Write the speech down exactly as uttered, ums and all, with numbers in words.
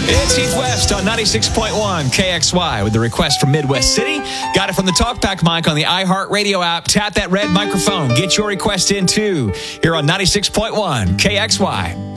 It's Heath West on ninety-six point one K X Y with the request from Midwest City. Got it from the TalkBack mic on the iHeartRadio app. Tap that red microphone. Get your request in too. Here on ninety-six point one K X Y.